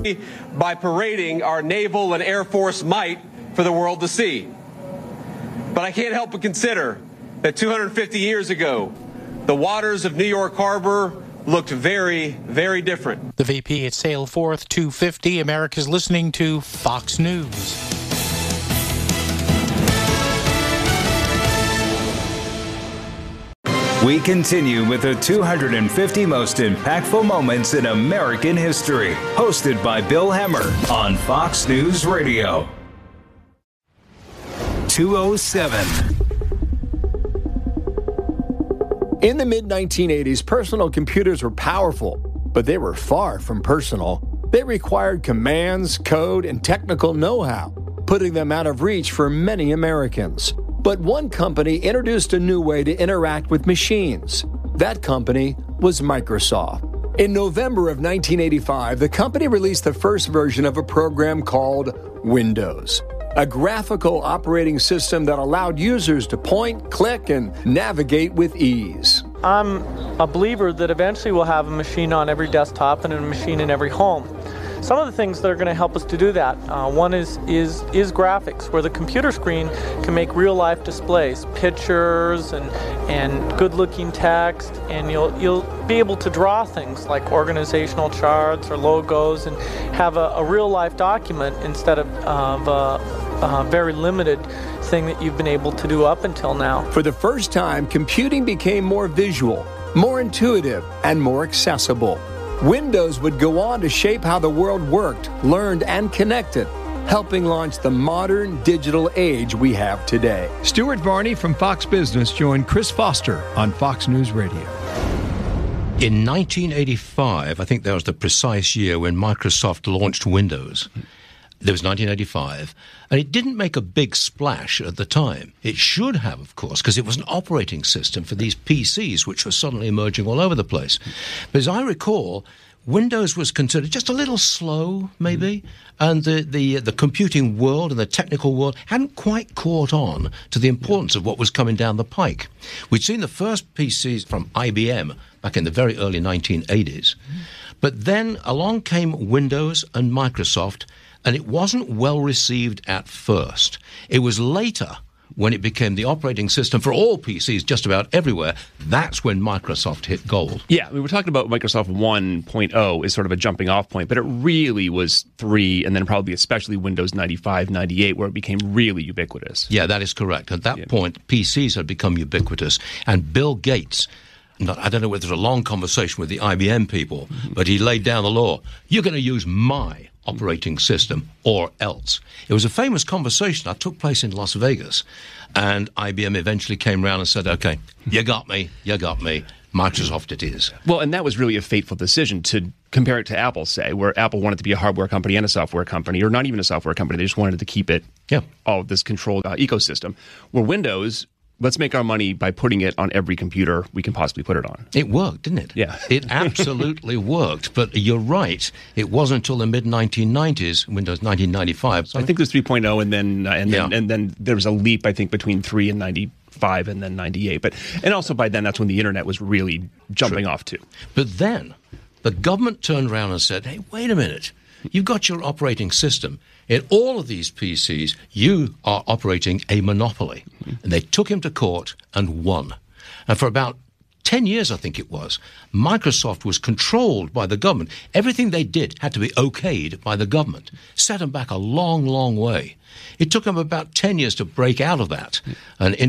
by parading our naval and air force might for the world to see. But I can't help but consider that 250 years ago, the waters of New York Harbor looked very, very different. The VP at Sailforth 250, America's listening to Fox News. We continue with the 250 most impactful moments in American history, hosted by Bill Hemmer on Fox News Radio. 207. In the mid-1980s, personal computers were powerful, but they were far from personal. They required commands, code, and technical know-how, putting them out of reach for many Americans. But one company introduced a new way to interact with machines. That company was Microsoft. In November of 1985, the company released the first version of a program called Windows, a graphical operating system that allowed users to point, click, and navigate with ease. I'm a believer that eventually we'll have a machine on every desktop and a machine in every home. Some of the things that are going to help us to do that, one is graphics, where the computer screen can make real-life displays, pictures and good-looking text, and you'll be able to draw things like organizational charts or logos and have a real-life document instead of a very limited thing that you've been able to do up until now. For the first time, computing became more visual, more intuitive, and more accessible. Windows would go on to shape how the world worked, learned, and connected, helping launch the modern digital age we have today. Stuart Varney from Fox Business joined Chris Foster on Fox News Radio. In 1985, I think that was the precise year when Microsoft launched Windows. There was 1985, and it didn't make a big splash at the time. It should have, of course, because it was an operating system for these PCs, which were suddenly emerging all over the place. But as I recall, Windows was considered just a little slow, maybe, and the computing world and the technical world hadn't quite caught on to the importance of what was coming down the pike. We'd seen the first PCs from IBM back in the very early 1980s. But then along came Windows and Microsoft, and it wasn't well received at first. It was later, when it became the operating system for all PCs just about everywhere, that's when Microsoft hit gold. Yeah, we were talking about Microsoft 1.0 as sort of a jumping off point, but it really was 3, and then probably especially Windows 95, 98, where it became really ubiquitous. Yeah, that is correct. At that point, PCs had become ubiquitous, and Bill Gates, I don't know whether it was a long conversation with the IBM people, but he laid down the law. You're going to use my operating system or else. It was a famous conversation that took place in Las Vegas, and IBM eventually came around and said, okay, you got me, Microsoft it is. Well, and that was really a fateful decision to compare it to Apple, say, where Apple wanted to be a hardware company and a software company, or not even a software company. They just wanted to keep it all this controlled ecosystem. Where Windows, let's make our money by putting it on every computer we can possibly put it on. It worked, didn't it? Yeah. It absolutely worked. But you're right. It wasn't until the mid-1990s, Windows 1995. So I think there's 3.0, and then there was a leap, I think, between 3 and 95 and then 98. And also by then, that's when the internet was really jumping off too. But then the government turned around and said, hey, wait a minute. You've got your operating system. In all of these PCs, you are operating a monopoly. And they took him to court and won. And for about 10 years, I think it was, Microsoft was controlled by the government. Everything they did had to be okayed by the government. Set them back a long, long way. It took them about 10 years to break out of that and